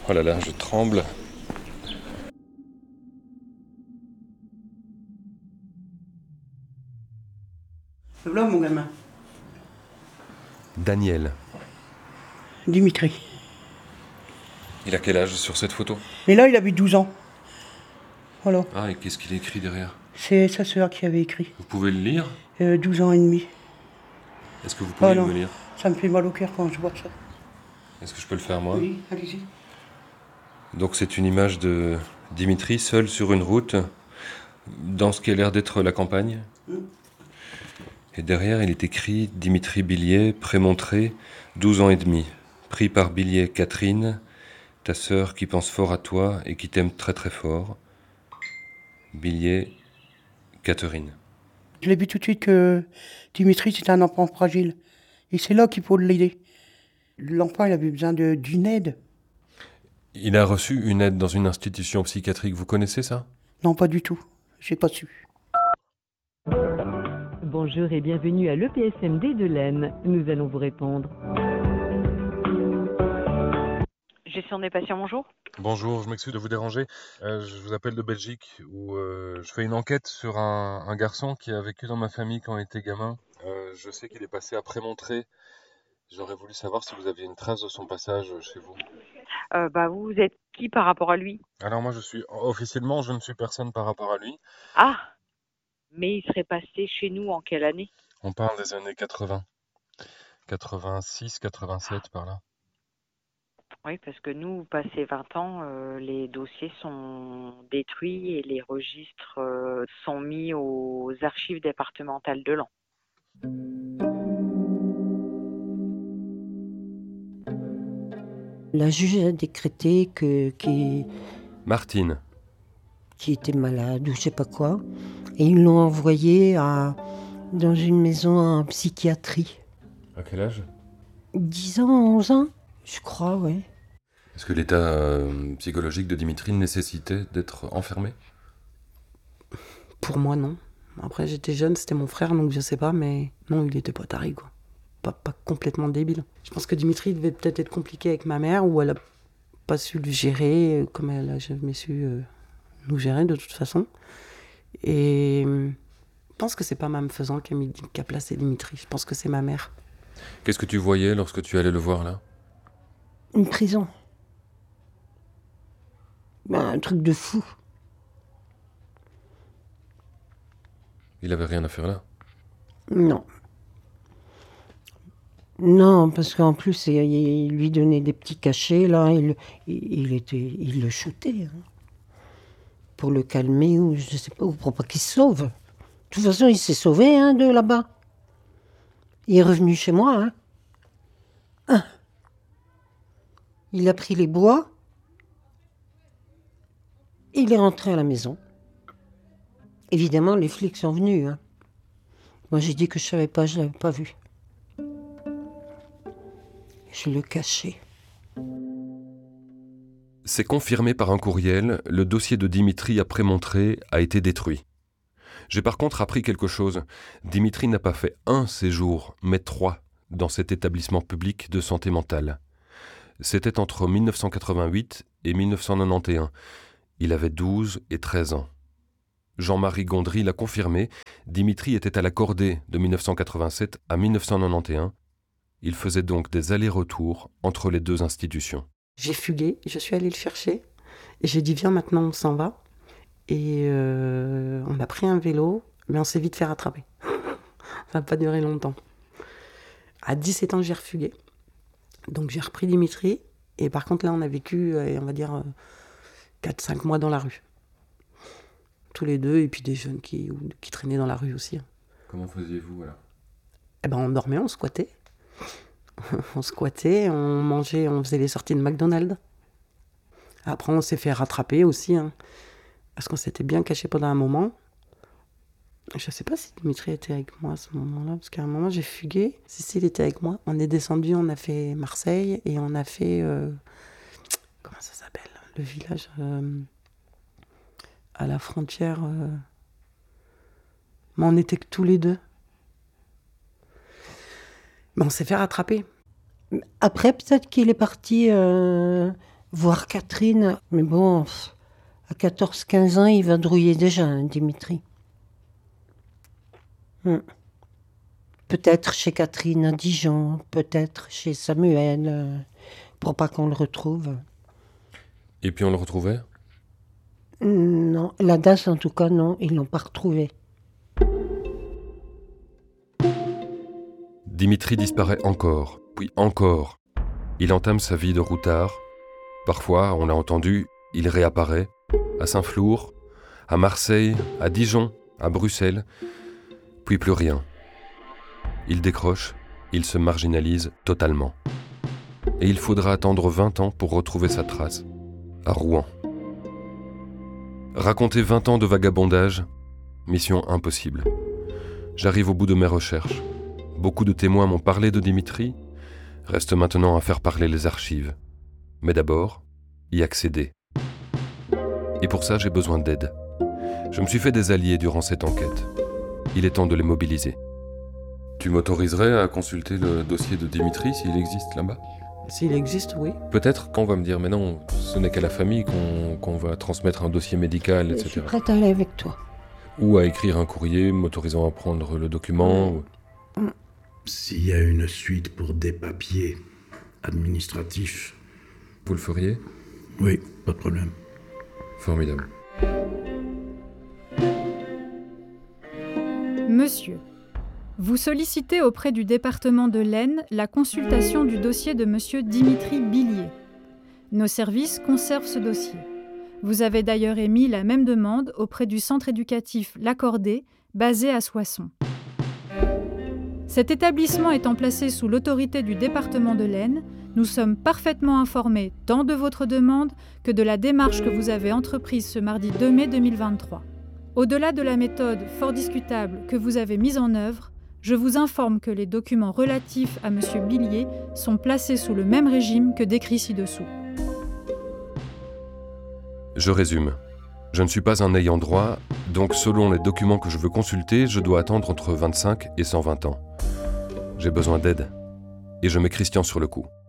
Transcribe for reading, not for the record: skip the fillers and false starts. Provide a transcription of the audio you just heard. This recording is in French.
Oh là là, je tremble. Là, mon gamin. Daniel. Dimitri. Il a quel âge sur cette photo? Et là, il avait 12 ans. Voilà. Ah, et qu'est-ce qu'il a écrit derrière? C'est sa sœur qui avait écrit. Vous pouvez le lire? 12 ans et demi. Est-ce que vous pouvez non, me lire? ça me fait mal au cœur quand je vois ça. Est-ce que je peux le faire moi? Oui, allez-y. Donc c'est une image de Dimitri seul sur une route, dans ce qui a l'air d'être la campagne. Et derrière, il est écrit Dimitri Billiet, Prémontré, 12 ans et demi. Pris par Billiet Catherine, ta sœur qui pense fort à toi et qui t'aime très très fort. Billiet Catherine. Je l'ai vu tout de suite que Dimitri, c'était un enfant fragile. Et c'est là qu'il faut l'aider. L'enfant, il avait besoin d'une aide. Il a reçu une aide dans une institution psychiatrique, vous connaissez ça? Non, pas du tout. J'ai pas su. Bonjour et bienvenue à l'EPSMD de l'Aisne. Nous allons vous répondre. Gestion des patients, bonjour. Bonjour, je m'excuse de vous déranger. Je vous appelle de Belgique où je fais une enquête sur un garçon qui a vécu dans ma famille quand il était gamin. Je sais qu'il est passé à Prémontré. J'aurais voulu savoir si vous aviez une trace de son passage chez vous. Vous êtes qui par rapport à lui? Alors moi officiellement je ne suis personne par rapport à lui. Ah, mais il serait passé chez nous en quelle année? On parle des années 80, 86, 87 par là. Oui, parce que nous, passé 20 ans, les dossiers sont détruits et les registres sont mis aux archives départementales de Laon. La juge a décrété qu'il Martine. était malade ou je sais pas quoi. Et ils l'ont envoyé dans une maison en psychiatrie. À quel âge? 10 ans, 11 ans, je crois, ouais. Est-ce que l'état psychologique de Dimitri nécessitait d'être enfermé? Pour moi, non. Après, j'étais jeune, c'était mon frère, donc je sais pas, mais non, il était pas taré, quoi. Pas complètement débile. Je pense que Dimitri devait peut-être être compliqué avec ma mère, ou elle a pas su le gérer, comme elle a jamais su nous gérer, de toute façon. Et je pense que c'est pas ma faisant qui a placé Dimitri. Je pense que c'est ma mère. Qu'est-ce que tu voyais lorsque tu allais le voir là? Une prison. Un truc de fou. Il avait rien à faire là. Non. Non, parce qu'en plus, il lui donnait des petits cachets, là, il le shootait, hein, pour le calmer, ou je sais pas, ou pour pas qu'il se sauve. De toute façon, il s'est sauvé, hein, de là-bas. Il est revenu chez moi, hein. Il a pris les bois, il est rentré à la maison. Évidemment, les flics sont venus, hein. Moi, j'ai dit que je savais pas, je l'avais pas vu. Je le cachais. C'est confirmé par un courriel, le dossier de Dimitri à Prémontré a été détruit. J'ai par contre appris quelque chose. Dimitri n'a pas fait un séjour, mais 3, dans cet établissement public de santé mentale. C'était entre 1988 et 1991. Il avait 12 et 13 ans. Jean-Marie Gondry l'a confirmé, Dimitri était à la cordée de 1987 à 1991. Il faisait donc des allers-retours entre les deux institutions. J'ai fugué, je suis allée le chercher, et j'ai dit viens maintenant on s'en va. Et on a pris un vélo, mais on s'est vite fait rattraper. Ça n'a pas duré longtemps. À 17 ans, j'ai refugué. Donc j'ai repris Dimitri, et par contre là on a vécu, on va dire, 4-5 mois dans la rue. Tous les deux, et puis des jeunes qui traînaient dans la rue aussi. Comment faisiez-vous alors? On dormait, on squattait. On squattait, on mangeait, on faisait les sorties de McDonald's. Après, on s'est fait rattraper aussi, hein, parce qu'on s'était bien caché pendant un moment. Je ne sais pas si Dimitri était avec moi à ce moment-là, parce qu'à un moment, j'ai fugué. Si, il était avec moi. On est descendu, on a fait Marseille, et on a fait... comment ça s'appelle? Le village à la frontière. Mais on était que tous les deux. Mais on s'est fait rattraper. Après, peut-être qu'il est parti voir Catherine. Mais bon, à 14-15 ans, il va drouiller déjà, hein, Dimitri. Peut-être chez Catherine à Dijon, peut-être chez Samuel, pour pas qu'on le retrouve. Et puis on le retrouvait ? Non, la DAS en tout cas, non, ils l'ont pas retrouvé. Dimitri disparaît encore, puis encore. Il entame sa vie de routard. Parfois, on l'a entendu, il réapparaît, à Saint-Flour, à Marseille, à Dijon, à Bruxelles, puis plus rien. Il décroche, il se marginalise totalement. Et il faudra attendre 20 ans pour retrouver sa trace, à Rouen. Raconter 20 ans de vagabondage, mission impossible. J'arrive au bout de mes recherches. Beaucoup de témoins m'ont parlé de Dimitri. Reste maintenant à faire parler les archives. Mais d'abord, y accéder. Et pour ça, j'ai besoin d'aide. Je me suis fait des alliés durant cette enquête. Il est temps de les mobiliser. Tu m'autoriserais à consulter le dossier de Dimitri s'il existe là-bas ? S'il existe, oui. Peut-être qu'on va me dire, mais non, ce n'est qu'à la famille qu'on va transmettre un dossier médical, Je etc. suis prête à aller avec toi. Ou à écrire un courrier m'autorisant à prendre le document. S'il y a une suite pour des papiers administratifs, Vous le feriez ? oui, pas de problème. Formidable. Monsieur, vous sollicitez auprès du département de l'Aisne la consultation du dossier de monsieur Dimitri Billier. Nos services conservent ce dossier. Vous avez d'ailleurs émis la même demande auprès du centre éducatif L'Accordé, basé à Soissons. Cet établissement étant placé sous l'autorité du département de l'Aisne, nous sommes parfaitement informés tant de votre demande que de la démarche que vous avez entreprise ce mardi 2 mai 2023. Au-delà de la méthode fort discutable que vous avez mise en œuvre, je vous informe que les documents relatifs à M. Billier sont placés sous le même régime que décrit ci-dessous. Je résume. Je ne suis pas un ayant droit, donc selon les documents que je veux consulter, je dois attendre entre 25 et 120 ans. J'ai besoin d'aide. Et je mets Christian sur le coup.